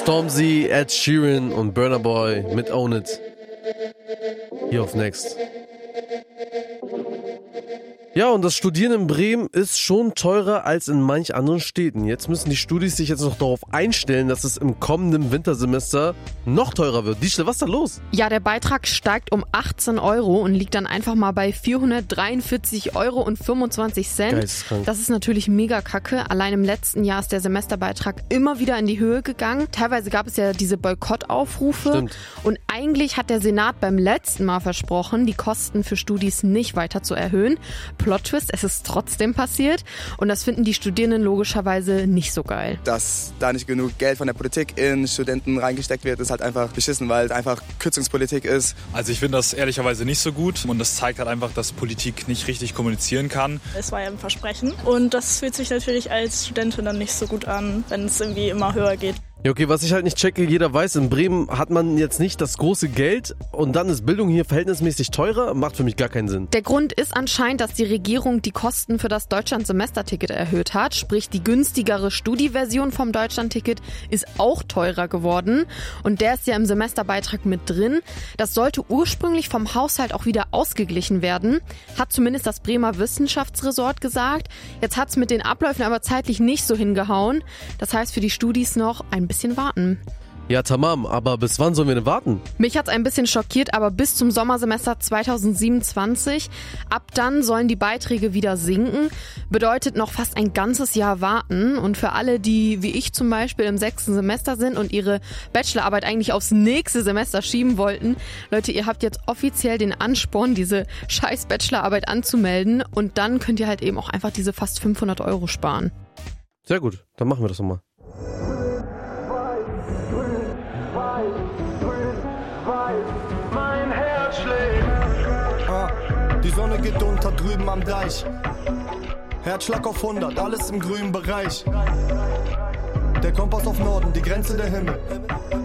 Stormzy, Ed Sheeran und Burna Boy mit Own It. Hier auf Next. Ja, und das Studieren in Bremen ist schon teurer als in manch anderen Städten. Jetzt müssen die Studis sich jetzt noch darauf einstellen, dass es im kommenden Wintersemester noch teurer wird. Diechle, was ist da los? Ja, der Beitrag steigt um 18 Euro und liegt dann einfach mal bei 443,25 Euro. Geisteskrank. Das ist natürlich mega kacke. Allein im letzten Jahr ist der Semesterbeitrag immer wieder in die Höhe gegangen. Teilweise gab es ja diese Boykottaufrufe. Stimmt. Und eigentlich hat der Senat beim letzten Mal versprochen, die Kosten für Studis nicht weiter zu erhöhen. Plot-Twist, es ist trotzdem passiert und das finden die Studierenden logischerweise nicht so geil. Dass da nicht genug Geld von der Politik in Studenten reingesteckt wird, ist halt einfach beschissen, weil es einfach Kürzungspolitik ist. Also ich finde das ehrlicherweise nicht so gut und das zeigt halt einfach, dass Politik nicht richtig kommunizieren kann. Es war ja ein Versprechen und das fühlt sich natürlich als Studentin dann nicht so gut an, wenn es irgendwie immer höher geht. Ja, okay, was ich halt nicht checke, jeder weiß, in Bremen hat man jetzt nicht das große Geld und dann ist Bildung hier verhältnismäßig teurer, macht für mich gar keinen Sinn. Der Grund ist anscheinend, dass die Regierung die Kosten für das Deutschland-Semesterticket erhöht hat, sprich die günstigere Studi-Version vom Deutschland-Ticket ist auch teurer geworden und der ist ja im Semesterbeitrag mit drin. Das sollte ursprünglich vom Haushalt auch wieder ausgeglichen werden, hat zumindest das Bremer Wissenschaftsresort gesagt. Jetzt hat's mit den Abläufen aber zeitlich nicht so hingehauen. Das heißt für die Studis noch ein bisschen warten. Ja, tamam, aber bis wann sollen wir denn warten? Mich hat's ein bisschen schockiert, aber bis zum Sommersemester 2027. Ab dann sollen die Beiträge wieder sinken. Bedeutet noch fast ein ganzes Jahr warten. Und für alle, die wie ich zum Beispiel im 6. Semester sind und ihre Bachelorarbeit eigentlich aufs nächste Semester schieben wollten, Leute, ihr habt jetzt offiziell den Ansporn, diese scheiß Bachelorarbeit anzumelden. Und dann könnt ihr halt eben auch einfach diese fast 500 Euro sparen. Sehr gut, dann machen wir das nochmal. Mein Herz schlägt. Die Sonne geht unter drüben am Deich. Herzschlag auf 100, alles im grünen Bereich. Der Kompass auf Norden, die Grenze der Himmel.